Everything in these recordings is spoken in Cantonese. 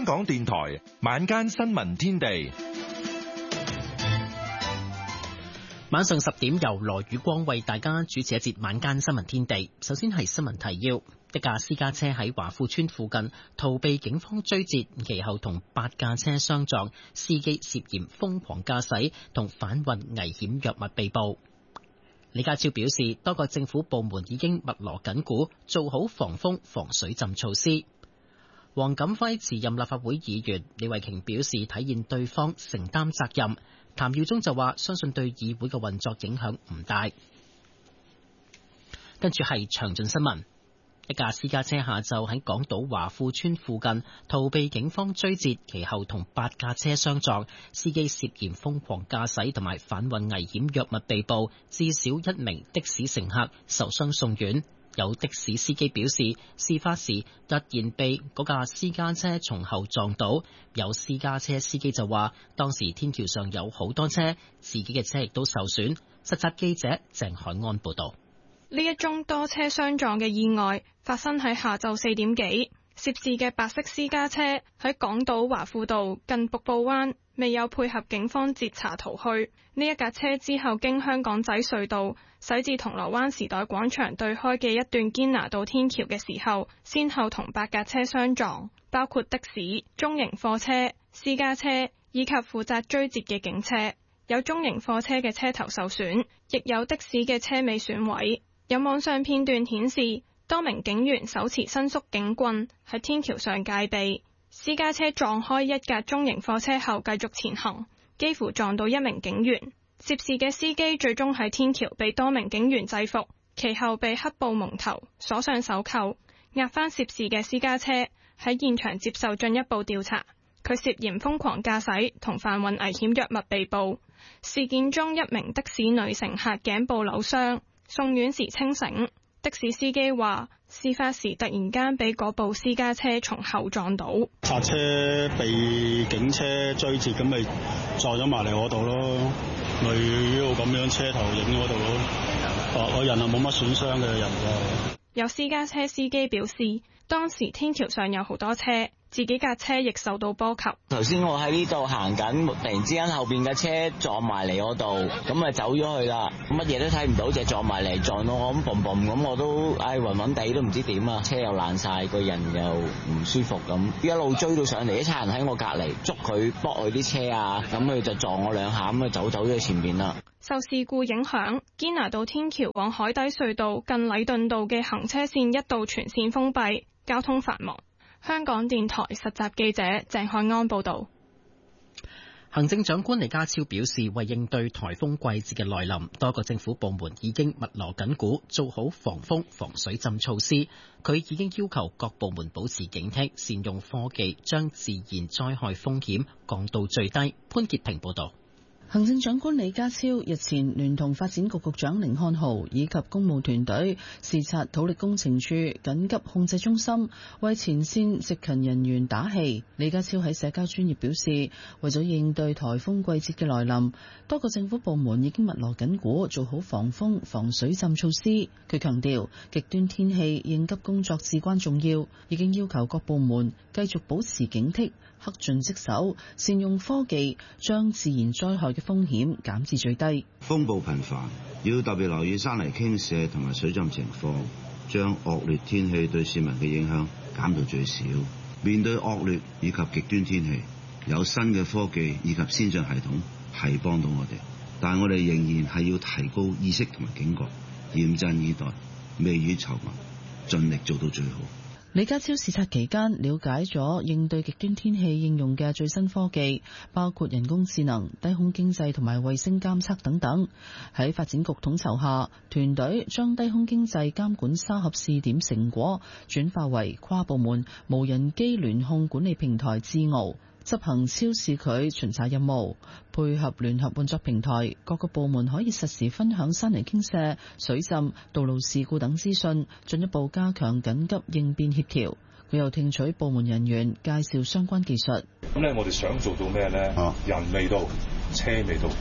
港電台晚間新聞天地， 晚上10點由羅宇光為大家主持一節晚間新聞天地。首先係新聞提要：一架私家車喺華富村附近逃避警方追截，其後同8架車相撞，司機涉嫌瘋狂駕駛同販運危險藥物被捕。李家超表示，多個政府部門已經密鑼緊鼓，做好防風防水浸措施。黃錦輝辭任立法會議員，李慧瓊表示體現對方承擔責任。譚耀宗就話相信對議會嘅運作影響唔大。跟住係詳盡新聞。一架私家車下晝喺港島華富村附近逃避警方追截，其後同8架車相撞，司機涉嫌瘋狂駕駛同埋販運危險藥物被捕，至少1名的士乘客受傷送院。有的士司機表示，事發時突然被嗰架私家車從後撞到。有私家車司機就話，當時天橋上有好多車，自己嘅車亦都受損。實習記者鄭海安報道。 呢一宗多車相撞嘅意外發生喺下晝4點幾，涉事嘅白色私家車喺港島華富道近瀑布灣未有配合警方截查逃去。呢一架車之後經香港仔隧道駛至銅鑼灣時代廣場對開嘅一段堅拿道天橋嘅時候，先後同8架車相撞，包括的士、中型貨車、私家車以及負責追截嘅警車。有中型貨車嘅車頭受損，亦有的士嘅車尾損毀。有網上片段顯示，多名警員手持伸縮警棍喺天橋上戒備。私家車撞開一架中型貨車後繼續前行，幾乎撞到1名警員。涉事嘅司機最終喺天橋被多名警員制服，其後被黑布蒙頭，鎖上手扣，押返涉事嘅私家車，喺現場接受進一步調查。佢涉嫌瘋狂駕駛同販運危險藥物被捕。事件中1名的士女乘客頸部扭傷，送院時清醒。的士司機話，事發時突然間俾嗰部私家車從後撞到， 剎車被警車追截，咁咪撞咗埋嚟我度咯，咪呢度咁樣車頭影嗰度咯。我人係冇乜損傷嘅人就。 有私家車司機表示，當時天橋上有好多車，自己架車亦受到波及。 頭先我喺呢度行緊，突然之間後邊嘅車撞埋嚟我度，咁咪走咗去啦。乜嘢都睇唔到，就撞埋嚟撞到我咁嘣嘣咁，我都暈暈地都唔知點啊！車又爛晒，個人又唔舒服咁，一路追到上嚟，一差人喺我隔離捉佢駁佢啲車啊，咁佢就撞我2下，咁就走咗去前面啦。 受事故影響，堅拿道天橋往海底隧道近禮頓道嘅行車線一度全線封閉，交通繁忙。香港電台實習記者鄭漢安報道。 行政長官李家超表示，為應對颱風季節嘅來臨，多個政府部門已經密鑼緊鼓，做好防風防水浸措施。佢已經要求各部門保持警惕，善用科技，將自然災害風險降到最低。潘潔平報道。 行政長官李家超日前聯同發展局局長甯漢豪以及公務團隊視察土力工程處緊急控制中心，為前線值勤人員打氣。李家超喺社交專頁表示，為咗應對颱風季節嘅來臨，多個政府部門已經密鑼緊鼓，做好防風防水浸措施。佢強調，極端天氣應急工作至關重要，已經要求各部門繼續保持警惕，恪盡職守，善用科技，將自然災害嘅風險減至最低。 風暴頻繁，要特別留意山泥傾瀉同埋水浸情況，將惡劣天氣對市民嘅影響減到最少。面對惡劣以及極端天氣，有新嘅科技以及先進系統係幫到我哋，但我哋仍然係要提高意識同埋警覺，嚴陣以待，未雨綢繆，盡力做到最好。 李家超視察期間了解咗應對極端天氣應用嘅最新科技，包括人工智能、低空經濟同埋衛星監測等等。喺發展局統籌下，團隊將低空經濟監管沙盒試點成果轉化為跨部門無人機聯控管理平台智敖，執行超視距巡查任務，配合聯合運作平台，各個部門可以實時分享山泥傾瀉、水浸、道路事故等資訊，進一步加強緊急應變協調。佢又聽取部門人員介紹相關技術。 咁咧，我哋想做到咩咧？人未到，車未到，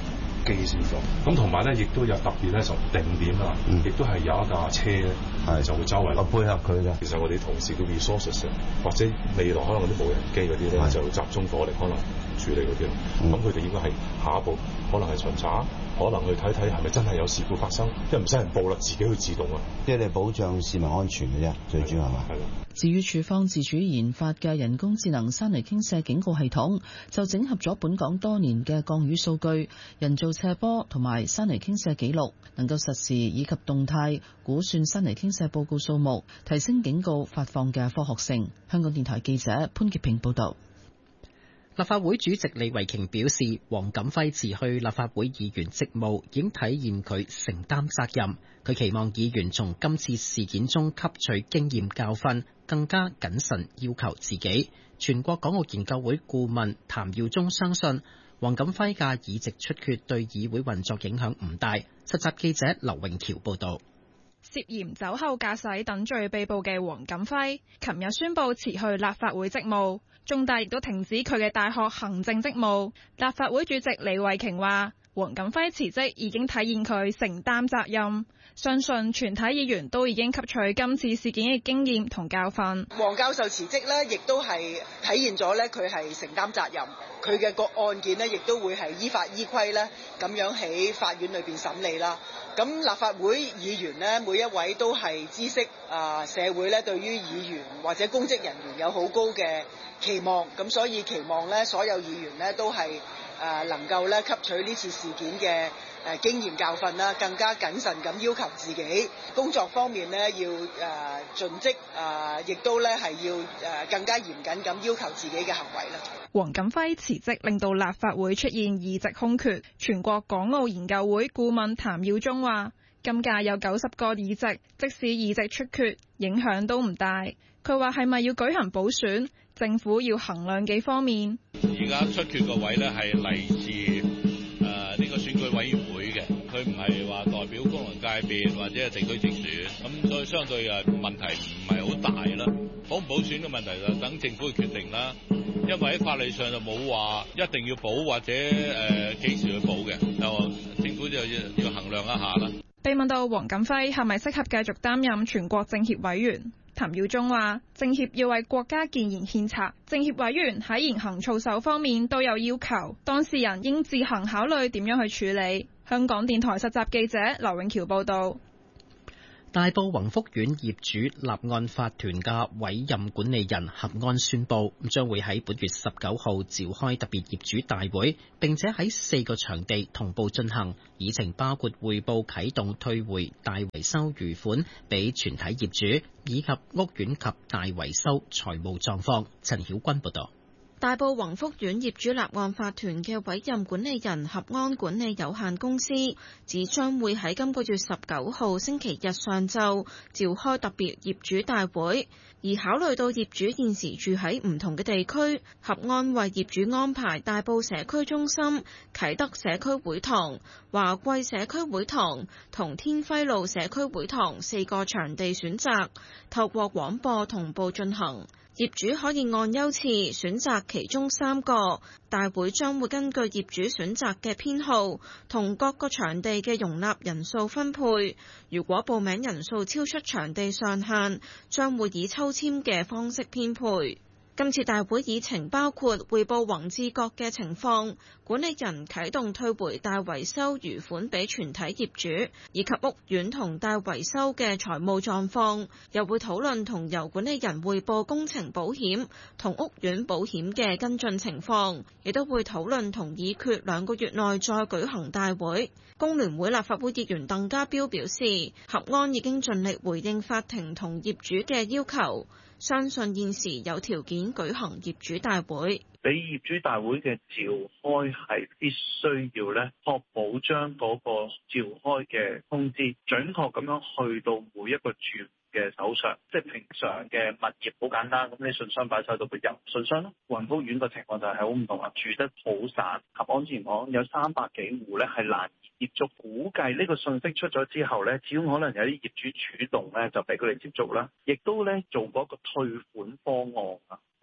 機先做。咁同埋咧，亦都有特別咧就定點啊，亦都係有一架車咧就會周圍配合佢嘅。 其實我哋同事嘅 resources 或者未來可能嗰啲無人機嗰啲咧，就會集中火力可能處理嗰啲咯。咁佢哋應該係下一步可能係巡查，可能去睇睇係咪真係有事故發生，因為唔使人報啦，自己去自動啊。 即係你保障市民安全嘅啫，最主要係嘛？ 係咯。 至於署方自主研發嘅人工智能山泥傾瀉警告系統，就整合咗本港多年嘅降雨數據、人造斜坡同埋山泥傾瀉記錄，能夠實時以及動態估算山泥傾瀉報告數目，提升警告發放嘅科學性。香港電台記者潘潔平報導。 立法會主席李慧瓊表示，黃錦輝辭去立法會議員職務已經體現佢承擔責任。佢期望議員從今次事件中吸取經驗教訓，更加謹慎要求自己。全國港澳研究會顧問譚耀宗相信，黃錦輝嘅議席出缺對議會運作影響唔大。實習記者劉永橋報導。 涉嫌酒後駕駛等罪被捕嘅黃錦輝，琴日宣布辭去立法會職務，中大亦都停止佢嘅大學行政職務。立法會主席李慧瓊話，黃錦輝辭職已經體現佢承擔責任，相信全體議員都已經吸取今次事件嘅經驗同教訓。 黃教授辭職呢，亦都係體現咗呢佢係承擔責任，佢嘅個案件呢，亦都會係依法依規呢咁樣喺法院裏邊審理啦。咁立法會議員呢，每一位都係知悉社會呢對於議員或者公職人員有好高嘅期望，咁所以期望呢所有議員呢都係能夠呢吸取呢次事件嘅經驗教訓啦，更加謹慎咁要求自己工作方面呢要盡職，亦都呢係要更加嚴謹咁要求自己嘅行為啦。 黃錦輝辭職令到立法會出現議席空缺，全國港澳研究會顧問譚耀宗話：今屆有90個議席，即使議席出缺，影響都唔大。佢話係咪要舉行補選，政府要衡量幾方面。 而家出缺個位呢係嚟自呢個選舉委員會嘅，佢唔係話代表功能界別或者係地區直選，咁所以相對問題唔係好大啦。補唔補選嘅問題就等政府去決定啦。因為喺法例上就冇話一定要補或者幾時去補嘅，就政府就要衡量一下啦。 被問到黃錦輝係咪適合繼續擔任全國政協委員，譚耀宗話：政協要為國家建言獻策，政協委員喺言行操守方面都有要求，當事人應自行考慮點樣去處理。香港電台實習記者劉永橋報道。 大埔宏福苑業主立案法團嘅委任管理人合安宣布，將會喺本月19號召開特別業主大會，並且喺4個場地同步進行，議程包括匯報啟動退回大維修餘款俾全體業主，以及屋苑及大維修財務狀況。陳曉君報道。 大埔宏福苑業主立案法團嘅委任管理人合安管理有限公司指將會喺今個月19號星期日上晝召開特別業主大會，而考慮到業主現時住喺唔同嘅地區，合安為業主安排大埔社區中心、啟德社區會堂、華貴社區會堂同天輝路社區會堂4個場地選擇，透過廣播同步進行。業主可以按優次選擇其中3個，大會將會根據業主選擇嘅編號同各個場地嘅容納人數分配。如果報名人數超出場地上限，將會以抽籤嘅方式編配。今次大會議程包括匯報宏志閣嘅情況，管理人啟動退回大維修餘款俾全體業主，以及屋苑同大維修嘅財務狀況，又會討論同由管理人匯報工程保險同屋苑保險嘅跟進情況，亦都會討論同議決2個月內再舉行大會。工聯會立法會議員鄧家彪表示，合安已經盡力回應法庭同業主嘅要求，相信現時有條件舉行業主大會。 俾業主大會嘅召開係必須要咧，確保將嗰個召開嘅通知準確咁樣去到每一個住嘅手上，即係平常嘅物業好簡單，咁你信箱擺晒到佢入信箱咯。宏福苑個情況就係好唔同啦，住得好散。合安之前講有300幾戶咧係難以接觸，估計呢個信息出咗之後咧，只要可能有啲業主主動咧就俾佢哋接觸啦，亦都咧做嗰個退款方案啊。我估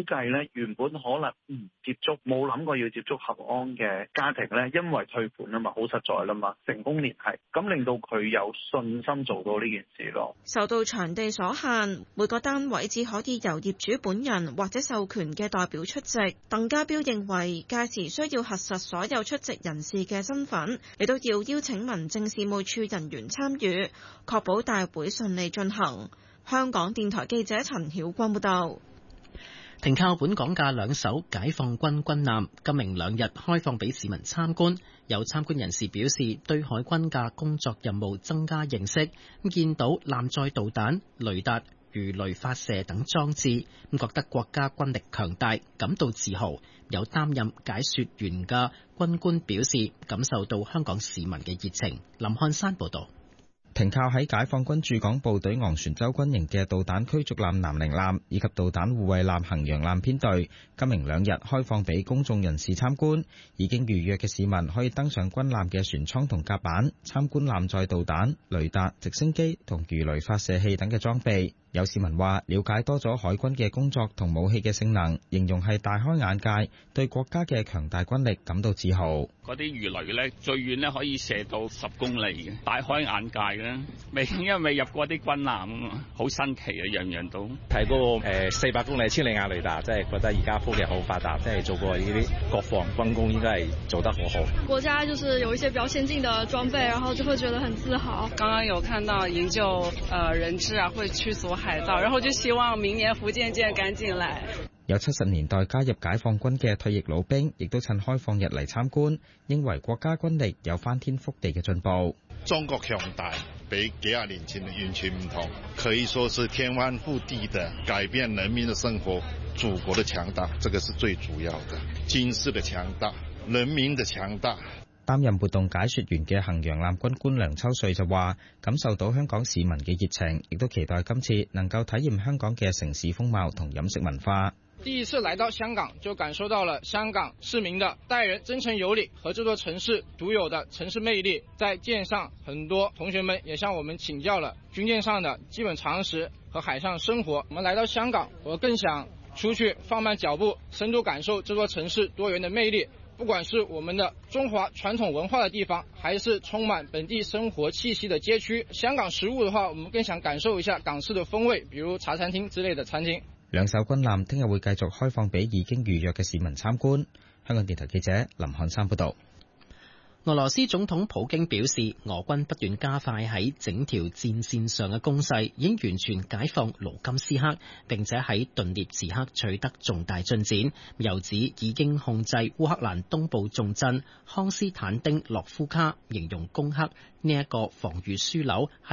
估計咧原本可能唔接觸，冇諗過要接觸合安嘅家庭咧，因為退款啊嘛，好實在啦嘛，成功聯繫，咁令到佢有信心做到呢件事咯。 受到場地所限，每個單位只可以由業主本人或者授權嘅代表出席。鄧家彪認為屆時需要核實所有出席人士嘅身份，亦都要邀請民政事務處人員參與，確保大會順利進行。香港電台記者陳曉君報道。 停靠本港嘅2艘解放軍軍艦今明2日開放俾市民參觀。有參觀人士表示，對海軍嘅工作任務增加認識，見到艦載導彈、雷達、魚雷發射等裝置，覺得國家軍力強大，感到自豪。有擔任解說員嘅軍官表示，感受到香港市民嘅熱情。林漢山報道。 停靠喺解放軍駐港部隊昂船洲軍營嘅導彈驅逐艦南寧艦以及導彈護衛艦衡陽艦編隊，今明2日開放俾公眾人士參觀。已經預約嘅市民可以登上軍艦嘅船艙同甲板，參觀艦載導彈、雷達、直升機同魚雷發射器等嘅裝備。有市民話了解多咗海軍嘅工作同武器嘅性能，形容係大開眼界，對國家嘅強大軍力感到自豪。 嗰啲魚雷咧最遠咧可以射到10公里嘅，大開眼界嘅。因為未入過啲軍艦啊嘛，好新奇啊，樣樣都睇嗰個400公里千里眼雷達，即係覺得而家科技好發達，即係做過呢啲國防軍工應該係做得好好。 國家就是有一些比較先進的裝備，然後就會覺得很自豪。 剛剛有看到營救人質啊，會驅逐海盜，然後就希望明年福建艦趕緊來。 有70年代加入解放軍嘅退役老兵，亦都趁開放日嚟參觀，認為國家軍力有翻天覆地嘅進步。 中國強大，比幾廿年前完全唔同，可以說是天翻覆地的改變人民的生活。祖國的強大，這個是最主要的。軍事的強大，人民的強大。 擔任活動解說員嘅衡陽艦軍官梁秋瑞就話，感受到香港市民嘅熱情，亦都期待今次能夠體驗香港嘅城市風貌同飲食文化。 第一次來到香港，就感受到了香港市民的待人真誠有禮和這座城市獨有的城市魅力。在艦上，很多同學們也向我們請教了軍艦上的基本常識和海上生活。我們來到香港，我更想出去放慢腳步，深度感受這座城市多元的魅力。不管是我們的中華傳統文化的地方，還是充滿本地生活氣息的街區，香港食物的話，我們更想感受一下港式的風味，比如茶餐廳之類的餐廳。 2艘軍艦聽日會繼續開放俾已經預約嘅市民參觀。香港電台記者林漢山報道。 俄羅斯總統普京表示，俄軍不斷加快喺整條戰線上嘅攻勢，已經完全解放盧甘斯克，並且喺頓涅茨克取得重大進展。又指已經控制烏克蘭東部重鎮康斯坦丁諾夫卡，形容攻克呢一個防禦樞紐